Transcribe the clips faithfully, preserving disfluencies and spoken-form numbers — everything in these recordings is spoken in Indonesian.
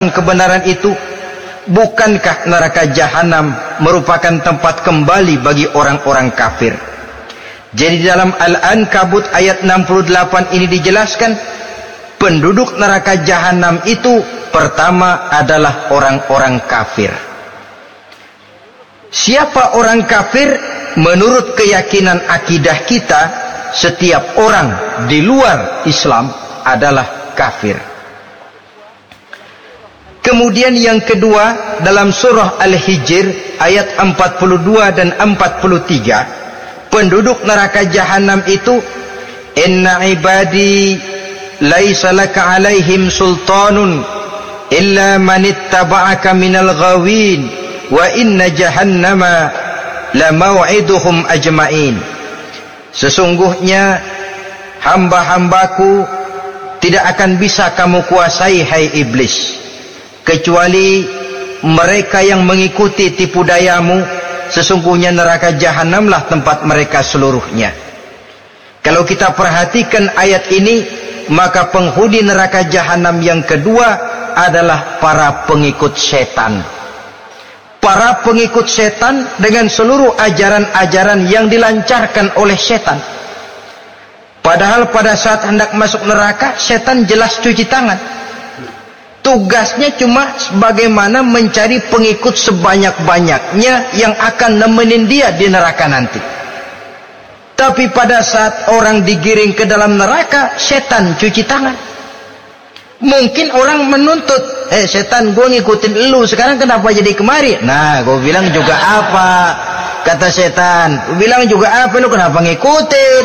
kebenaran itu, bukankah neraka jahanam merupakan tempat kembali bagi orang-orang kafir? Jadi dalam Al-Ankabut ayat enam puluh delapan ini dijelaskan, penduduk neraka jahanam itu pertama adalah orang-orang kafir. Siapa orang kafir? Menurut keyakinan akidah kita, setiap orang di luar Islam adalah kafir. Kemudian yang kedua, dalam surah Al-Hijr ayat empat puluh dua dan empat puluh tiga, penduduk neraka jahanam itu, inna ibadi laisa laka alaihim sultanun illa man ittaba'aka minal ghawin wa inna jahannama la maw'iduhum ajma'in. Sesungguhnya hamba-hambaku tidak akan bisa kamu kuasai, hai iblis, kecuali mereka yang mengikuti tipu dayamu. Sesungguhnya neraka jahanamlah tempat mereka seluruhnya. Kalau kita perhatikan ayat ini, maka penghuni neraka jahanam yang kedua adalah para pengikut setan. Para pengikut setan dengan seluruh ajaran-ajaran yang dilancarkan oleh setan. Padahal pada saat hendak masuk neraka, setan jelas cuci tangan. Tugasnya cuma bagaimana mencari pengikut sebanyak-banyaknya yang akan nemenin dia di neraka nanti. Tapi pada saat orang digiring ke dalam neraka, setan cuci tangan. Mungkin orang menuntut, eh setan, gue ngikutin elu, sekarang kenapa jadi kemari? Nah, gue bilang juga apa? Kata setan, gue bilang juga apa, lu kenapa ngikutin?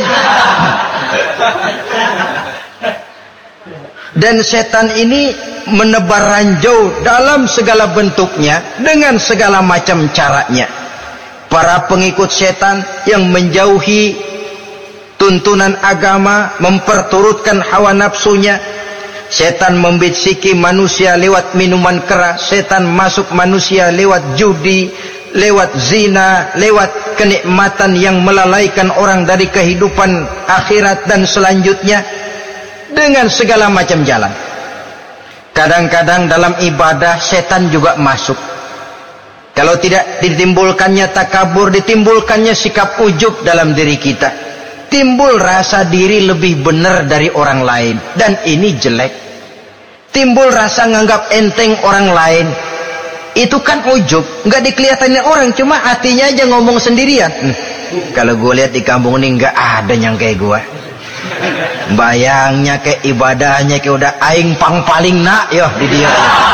Dan setan ini menebar ranjau dalam segala bentuknya, dengan segala macam caranya. Para pengikut setan yang menjauhi tuntunan agama, memperturutkan hawa nafsunya. Setan membisiki manusia lewat minuman keras, setan masuk manusia lewat judi, lewat zina, lewat kenikmatan yang melalaikan orang dari kehidupan akhirat dan selanjutnya, dengan segala macam jalan. Kadang-kadang dalam ibadah setan juga masuk. Kalau tidak ditimbulkannya takabur, ditimbulkannya sikap ujub dalam diri kita. Timbul rasa diri lebih benar dari orang lain, dan ini jelek. Timbul rasa nganggap enteng orang lain, itu kan ujub, nggak dikelihatannya orang, cuma hatinya aja ngomong sendirian. Hmm, kalau gue lihat di kampung ini nggak ada yang kayak gue. Bayangnya kayak ibadahnya kayak udah aing pang paling nak yo di dia.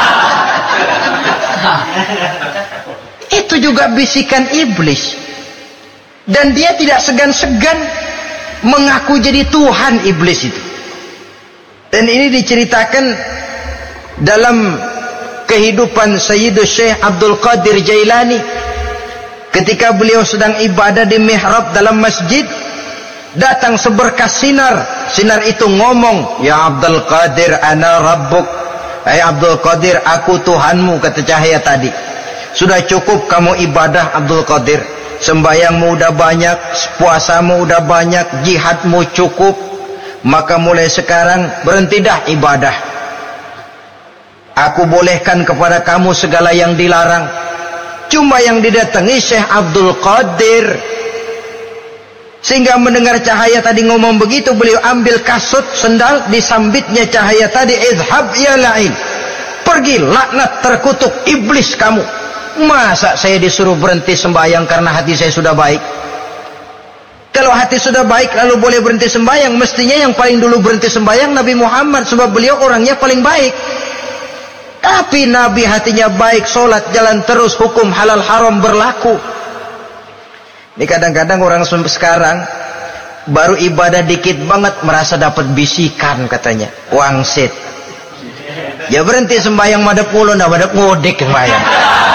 Itu juga bisikan iblis, dan dia tidak segan-segan mengaku jadi Tuhan iblis itu. Dan ini diceritakan dalam kehidupan Sayyidus Syekh Abdul Qadir Jailani. Ketika beliau sedang ibadah di mihrab dalam masjid, datang seberkas sinar. Sinar itu ngomong, ya Abdul Qadir ana rabbuk. Hai Abdul Qadir, aku Tuhanmu, kata cahaya tadi. Sudah cukup kamu ibadah Abdul Qadir. Sembayangmu udah banyak, puasamu udah banyak, jihadmu cukup. Maka mulai sekarang berhenti dah ibadah. Aku bolehkan kepada kamu segala yang dilarang. Cuma yang didatangi Syekh Abdul Qadir. Sehingga mendengar cahaya tadi ngomong begitu, beliau ambil kasut sendal, disambitnya cahaya tadi, izhab ya la'in, pergi laknat terkutuk iblis kamu. Masa saya disuruh berhenti sembahyang karena hati saya sudah baik? Kalau hati sudah baik lalu boleh berhenti sembahyang, mestinya yang paling dulu berhenti sembahyang Nabi Muhammad, sebab beliau orangnya paling baik. Tapi Nabi hatinya baik, sholat jalan terus, hukum halal haram berlaku. Ini kadang-kadang orang sekarang baru ibadah dikit banget merasa dapat bisikan katanya, wangsit. Ya berhenti sembahyang madep mulu, ndak madep ngodek sembahyang.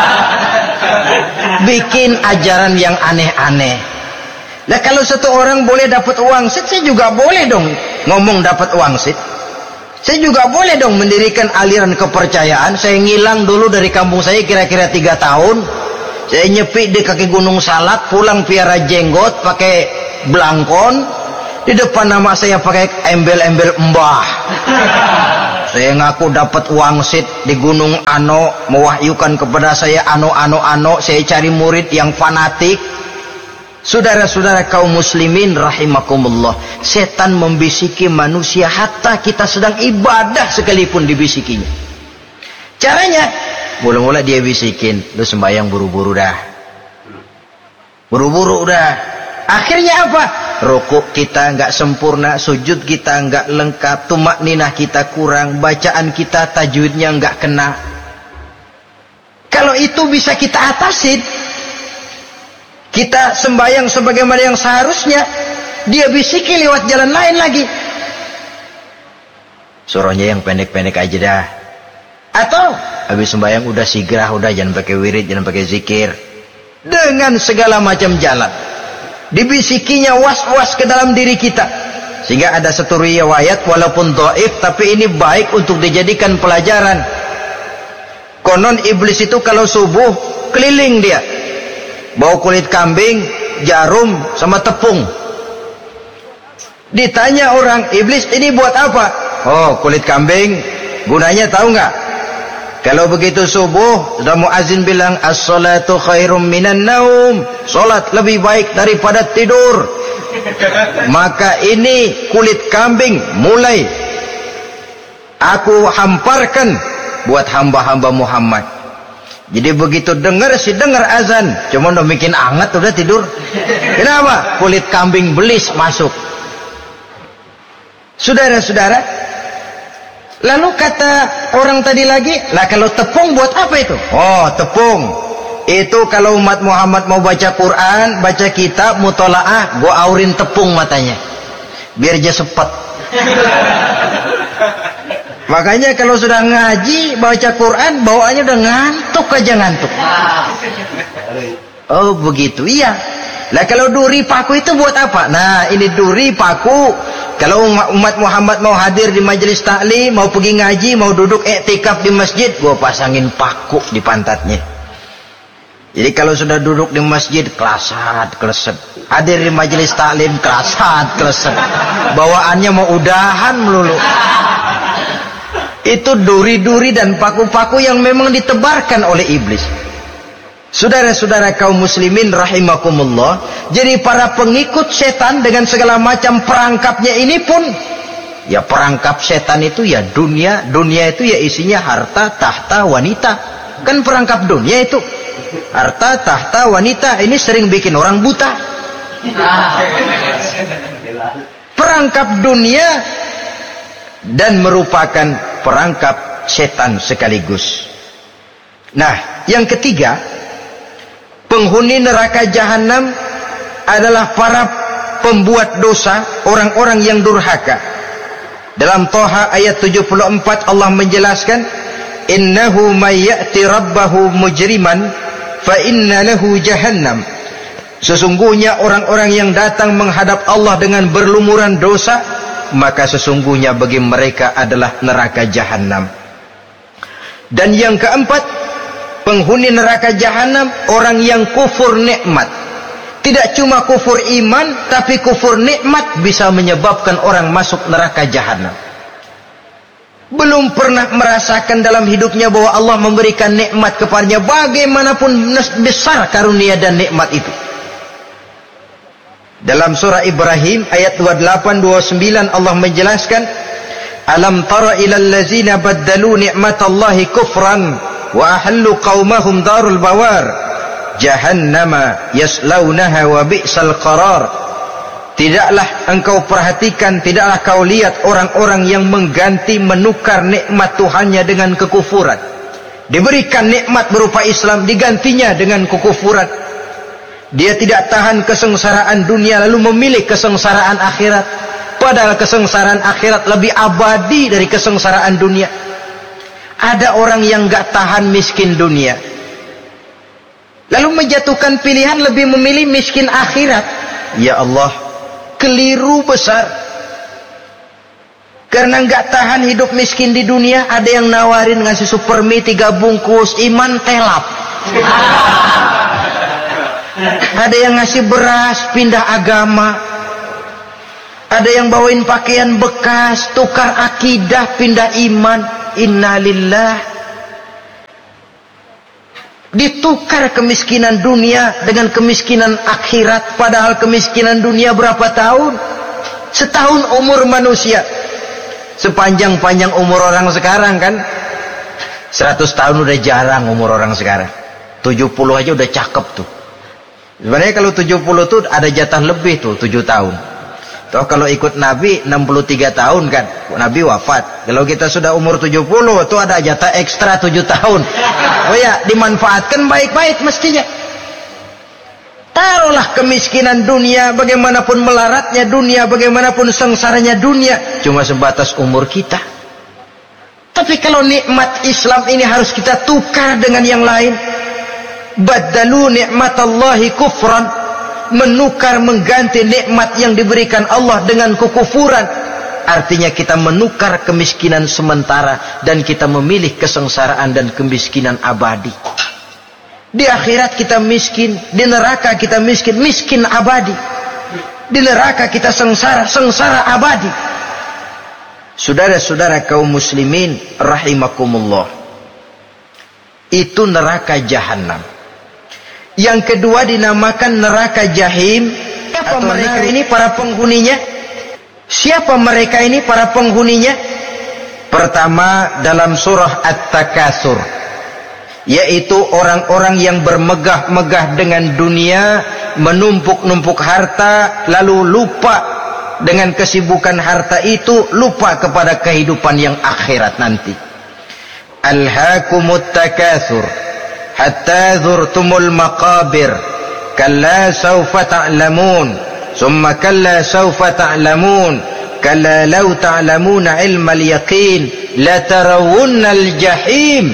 Bikin ajaran yang aneh-aneh. Nah kalau satu orang boleh dapat wangsit, saya juga boleh dong ngomong dapat wangsit. Saya juga boleh dong mendirikan aliran kepercayaan. Saya ngilang dulu dari kampung saya kira-kira tiga tahun. Saya nyepi di kaki Gunung Salak, pulang piara jenggot pakai belangkon. Di depan nama saya pakai embel-embel mbah. saya ngaku dapat wangsit di gunung ano, mewahyukan kepada saya ano ano ano, saya cari murid yang fanatik. Saudara-saudara kaum muslimin rahimakumullah, setan membisiki manusia hatta kita sedang ibadah sekalipun dibisikinya. Caranya, mula-mula dia bisikin, lu sembahyang buru-buru dah, buru-buru dah. Akhirnya apa? Rukuk kita enggak sempurna, sujud kita enggak lengkap, tumakninah kita kurang, bacaan kita tajwidnya enggak kena. Kalau itu bisa kita atasin, kita sembahyang sebagaimana yang seharusnya, dia bisiki lewat jalan lain lagi. Suruhnya yang pendek-pendek aja dah. Atau habis sembahyang udah sigrah, udah jangan pakai wirid, jangan pakai zikir. Dengan segala macam jalan dibisikinya was-was ke dalam diri kita, sehingga ada satu riwayat walaupun dhaif tapi ini baik untuk dijadikan pelajaran. Konon iblis itu kalau subuh keliling dia bawa kulit kambing, jarum sama tepung. Ditanya orang, iblis ini buat apa? Oh, kulit kambing. Gunanya tahu nggak? Kalau begitu subuh sudah muazin bilang as-salatu khairum minan naum, salat lebih baik daripada tidur. Maka ini kulit kambing mulai aku hamparkan buat hamba-hamba Muhammad. Jadi begitu dengar si dengar azan, cuma udah bikin anget udah tidur. Kenapa? Kulit kambing belis masuk. Saudara-saudara, lalu kata orang tadi lagi, lah kalau tepung buat apa itu? Oh, tepung itu kalau umat Muhammad mau baca Quran, baca kitab, mutolaah, gua aurin tepung matanya biar dia sepet. Makanya kalau sudah ngaji baca Quran, bawaannya udah ngantuk aja ngantuk. Oh begitu, iya. Lah kalau duri paku itu buat apa? Nah ini duri paku. Kalau umat Muhammad mau hadir di majelis taklim, mau pergi ngaji, mau duduk iktikaf di masjid, gua pasangin paku di pantatnya. Jadi kalau sudah duduk di masjid, kelasat, kleset. Hadir di majelis taklim, kelasat, kleset. Bawaannya mau udahan melulu. Itu duri-duri dan paku-paku yang memang ditebarkan oleh iblis. Saudara-saudara kaum muslimin rahimakumullah, jadi para pengikut setan dengan segala macam perangkapnya ini pun, ya perangkap setan itu ya dunia, dunia itu ya isinya harta, tahta, wanita. Kan perangkap dunia itu harta, tahta, wanita. Ini sering bikin orang buta. Perangkap dunia dan merupakan perangkap setan sekaligus. Nah, yang ketiga, penghuni neraka jahanam adalah para pembuat dosa, orang-orang yang durhaka. Dalam Toha ayat tujuh puluh empat Allah menjelaskan, innahu may ya'ti rabbahu mujriman fa inna lahu jahannam. Sesungguhnya orang-orang yang datang menghadap Allah dengan berlumuran dosa, maka sesungguhnya bagi mereka adalah neraka jahanam. Dan yang keempat, penghuni neraka jahanam orang yang kufur nikmat. Tidak cuma kufur iman, tapi kufur nikmat bisa menyebabkan orang masuk neraka jahanam. Belum pernah merasakan dalam hidupnya bahwa Allah memberikan nikmat kepadanya, bagaimanapun besar karunia dan nikmat itu. Dalam surah Ibrahim ayat dua puluh delapan dua puluh sembilan Allah menjelaskan, alam tara ilal ladzina baddalu ni'matallahi kufran wa ahallu qaumahum darul bawar jahannama yaslaunaha wa bi'sal qarar. Tidaklah engkau perhatikan, tidaklah kau lihat orang-orang yang mengganti, menukar nikmat Tuhannya dengan kekufuran. Diberikan nikmat berupa Islam, digantinya dengan kekufuran. Dia tidak tahan kesengsaraan dunia lalu memilih kesengsaraan akhirat. Padahal kesengsaraan akhirat lebih abadi dari kesengsaraan dunia. Ada orang yang gak tahan miskin dunia, lalu menjatuhkan pilihan lebih memilih miskin akhirat. Ya Allah, keliru besar. Karena gak tahan hidup miskin di dunia, ada yang nawarin ngasih super mie tiga bungkus, iman telap. Ada yang ngasih beras, pindah agama. Ada yang bawain pakaian bekas, tukar akidah, pindah iman. Innalillah. Ditukar kemiskinan dunia dengan kemiskinan akhirat. Padahal kemiskinan dunia berapa tahun? Setahun umur manusia. Sepanjang-panjang umur orang sekarang kan. seratus tahun udah jarang umur orang sekarang. tujuh puluh aja udah cakep tuh. Sebenarnya kalau tujuh puluh tuh ada jatah lebih tuh, tujuh tahun. Toh kalau ikut Nabi enam puluh tiga tahun kan, Nabi wafat. Kalau kita sudah umur tujuh puluh tuh ada jatah ekstra tujuh tahun. Oh ya, dimanfaatkan baik-baik mestinya. Taruhlah kemiskinan dunia, bagaimanapun melaratnya dunia, bagaimanapun sengsaranya dunia, cuma sebatas umur kita. Tapi kalau nikmat Islam ini harus kita tukar dengan yang lain. Badalu nikmatallahi kufran, menukar mengganti nikmat yang diberikan Allah dengan kekufuran. Artinya kita menukar kemiskinan sementara dan kita memilih kesengsaraan dan kemiskinan abadi. Di akhirat kita miskin, di neraka kita miskin, miskin abadi. Di neraka kita sengsara, sengsara abadi. Saudara-saudara kaum muslimin rahimakumullah, itu neraka jahanam. Yang kedua dinamakan neraka jahim. Siapa mereka ini para penghuninya? Siapa mereka ini para penghuninya? Pertama dalam surah At-Takatsur, yaitu orang-orang yang bermegah-megah dengan dunia, menumpuk-numpuk harta, lalu lupa dengan kesibukan harta itu, lupa kepada kehidupan yang akhirat nanti. Alhaakumut takatsur hatta zurtumul maqabir kalla sawfa ta'lamun summa kalla sawfa ta'lamun kalla law ta'lamuna ilmal yaqin la tarawunnal jahim.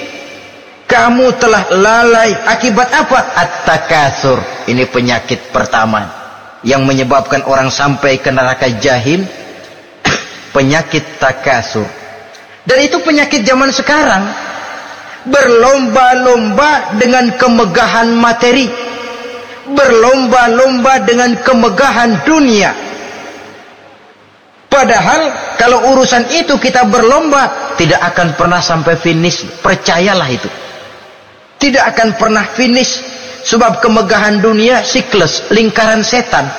Kamu telah lalai akibat apa? At-takatsur. Ini penyakit pertama yang menyebabkan orang sampai ke neraka jahim. Penyakit takatsur. Dan itu penyakit zaman sekarang. Berlomba-lomba dengan kemegahan materi, berlomba-lomba dengan kemegahan dunia. Padahal kalau urusan itu kita berlomba, tidak akan pernah sampai finish. Percayalah itu, tidak akan pernah finish. Sebab kemegahan dunia siklus, lingkaran setan.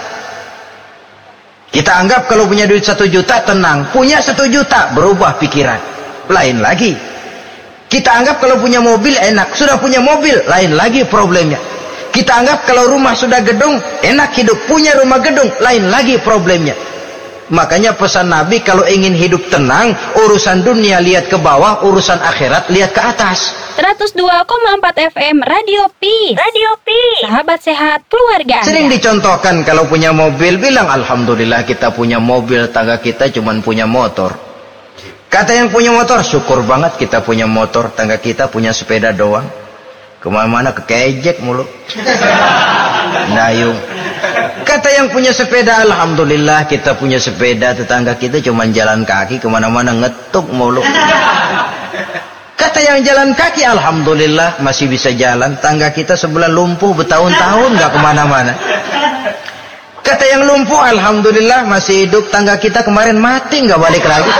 Kita anggap kalau punya duit satu juta tenang, punya satu juta berubah pikiran, lain lagi. Kita anggap kalau punya mobil enak, sudah punya mobil, lain lagi problemnya. Kita anggap kalau rumah sudah gedung, enak hidup, punya rumah gedung, lain lagi problemnya. Makanya pesan Nabi kalau ingin hidup tenang, urusan dunia lihat ke bawah, urusan akhirat lihat ke atas. seratus dua koma empat F M Radio Peace. Radio Peace. Sahabat sehat keluarga Anda. Sering dicontohkan kalau punya mobil, bilang alhamdulillah kita punya mobil, tangga kita cuma punya motor. Kata yang punya motor, syukur banget kita punya motor, tangga kita punya sepeda doang. Kemana-mana kekejek mulu. Dayung. Kata yang punya sepeda, alhamdulillah kita punya sepeda, tetangga kita cuma jalan kaki, kemana-mana ngetuk mulu. Kata yang jalan kaki, alhamdulillah masih bisa jalan, tangga kita sebelah lumpuh bertahun-tahun gak kemana-mana. Kata yang lumpuh, alhamdulillah masih hidup, tangga kita kemarin mati gak balik lagi.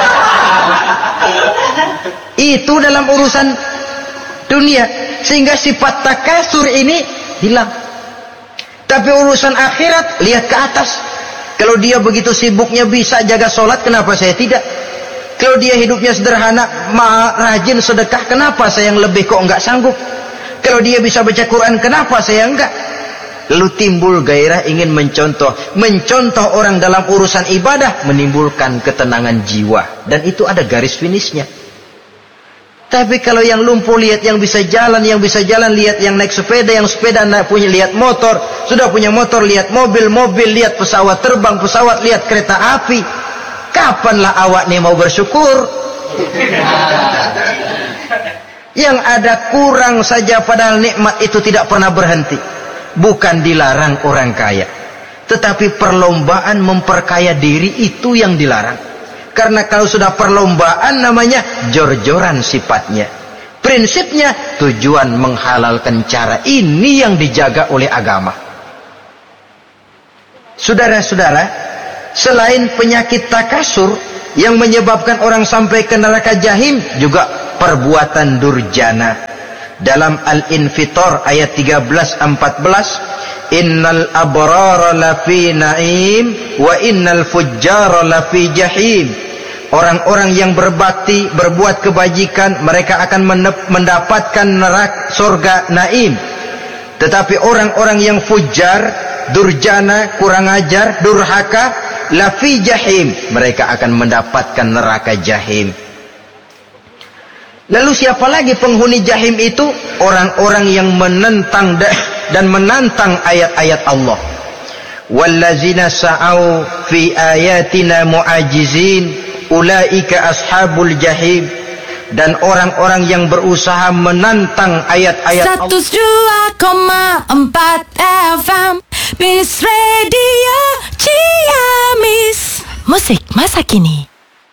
Itu dalam urusan dunia, sehingga sifat takatsur ini hilang. Tapi urusan akhirat lihat ke atas. Kalau dia begitu sibuknya bisa jaga sholat, kenapa saya tidak? Kalau dia hidupnya sederhana, ma rajin sedekah, kenapa saya yang lebih kok enggak sanggup? Kalau dia bisa baca Quran, kenapa saya enggak? Lalu timbul gairah ingin mencontoh. Mencontoh orang dalam urusan ibadah menimbulkan ketenangan jiwa. Dan itu ada garis finishnya. Tapi kalau yang lumpuh lihat yang bisa jalan, yang bisa jalan lihat yang naik sepeda, yang sepeda naik punya lihat motor, sudah punya motor lihat mobil, mobil lihat pesawat terbang, pesawat lihat kereta api. Kapanlah awak nih mau bersyukur? Yang ada kurang saja, padahal nikmat itu tidak pernah berhenti. Bukan dilarang orang kaya, tetapi perlombaan memperkaya diri itu yang dilarang. Karena kalau sudah perlombaan namanya jor-joran sifatnya. Prinsipnya tujuan menghalalkan cara ini yang dijaga oleh agama. Saudara-saudara, selain penyakit takasur yang menyebabkan orang sampai ke neraka jahim, juga perbuatan durjana. Dalam Al-Infitar ayat tiga belas empat belas, innal abrara lafi na'im wa innal fujjara lafi jahim. Orang-orang yang berbakti, berbuat kebajikan, mereka akan mendapatkan neraka surga naim. Tetapi orang-orang yang fujar, durjana, kurang ajar, durhaka, lafi jahim, mereka akan mendapatkan neraka jahim. Lalu siapa lagi penghuni jahim itu? Orang-orang yang menentang dan menantang ayat-ayat Allah. Wallazina sa'au fi ayatina mu'ajizin ulaika ashabul jahim. Dan orang-orang yang berusaha menantang ayat-ayat Allah. seratus dua koma empat F M Peace Radio Ciamis. Musik masa kini.